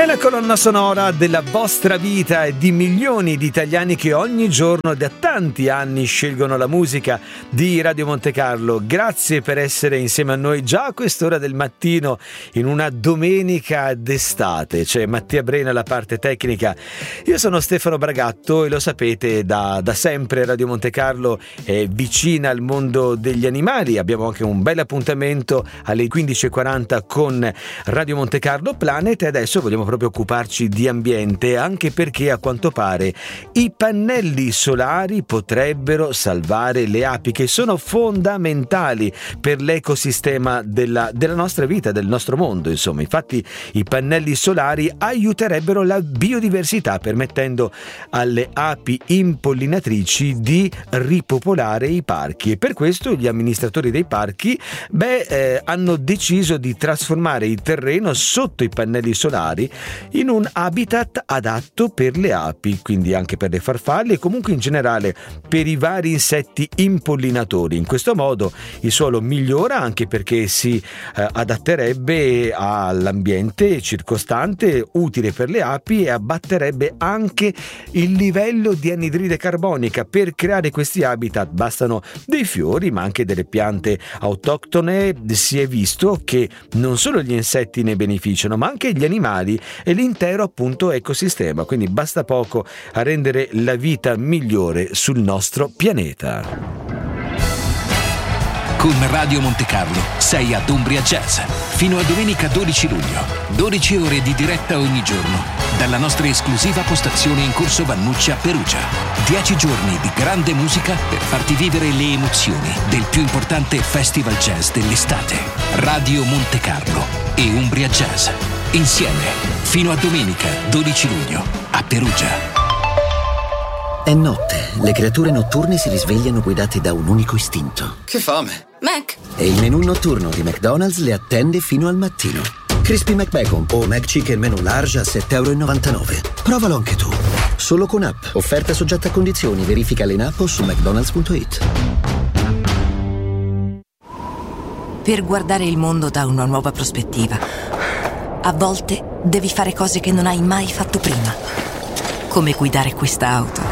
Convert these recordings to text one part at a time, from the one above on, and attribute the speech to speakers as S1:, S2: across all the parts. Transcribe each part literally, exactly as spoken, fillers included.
S1: È la colonna sonora della vostra vita e di milioni di italiani che ogni giorno da tanti anni scelgono la musica di Radio Monte Carlo. Grazie per essere insieme a noi già a quest'ora del mattino in una domenica d'estate. C'è Mattia Brena alla parte tecnica. Io sono Stefano Bragatto e lo sapete, da, da sempre Radio Monte Carlo è vicina al mondo degli animali. Abbiamo anche un bel appuntamento alle quindici e quaranta con Radio Monte Carlo Planet e adesso vogliamo proprio occuparci di ambiente, anche perché a quanto pare i pannelli solari potrebbero salvare le api, che sono fondamentali per l'ecosistema della, della nostra vita, del nostro mondo. Insomma, infatti i pannelli solari aiuterebbero la biodiversità, permettendo alle api impollinatrici di ripopolare i parchi, e per questo gli amministratori dei parchi beh, eh, hanno deciso di trasformare il terreno sotto i pannelli solari in un habitat adatto per le api, quindi anche per le farfalle e comunque in generale per i vari insetti impollinatori. In questo modo il suolo migliora, anche perché si eh, adatterebbe all'ambiente circostante, utile per le api, e abbatterebbe anche il livello di anidride carbonica. Per creare questi habitat bastano dei fiori, ma anche delle piante autoctone. Si è visto che non solo gli insetti ne beneficiano, ma anche gli animali e l'intero appunto ecosistema, quindi basta poco a rendere la vita migliore sul nostro pianeta.
S2: Con Radio Monte Carlo sei ad Umbria Jazz fino a domenica dodici luglio, dodici ore di diretta ogni giorno dalla nostra esclusiva postazione in Corso Vannucci a Perugia. dieci giorni di grande musica per farti vivere le emozioni del più importante festival jazz dell'estate. Radio Monte Carlo e Umbria Jazz insieme fino a domenica dodici luglio a Perugia.
S3: È notte, le creature notturne si risvegliano guidate da un unico istinto.
S4: Che fame!
S5: Mac!
S3: E il menù notturno di McDonald's le attende fino al mattino. Crispy McBacon o McChicken menù large a sette e novantanove euro. Provalo anche tu. Solo con app. Offerta soggetta a condizioni. Verificale in app o su mcdonalds punto it.
S5: Per guardare il mondo da una nuova prospettiva, a volte devi fare cose che non hai mai fatto prima. Come guidare questa auto.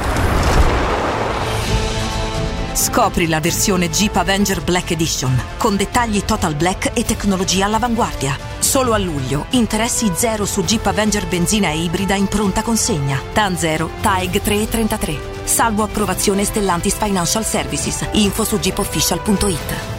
S5: Scopri la versione Jeep Avenger Black Edition con dettagli total black e tecnologia all'avanguardia. Solo a luglio, interessi zero su Jeep Avenger benzina e ibrida in pronta consegna. T A N zero, T A E G tre virgola trentatré. Salvo approvazione Stellantis Financial Services. Info su jeep official punto it.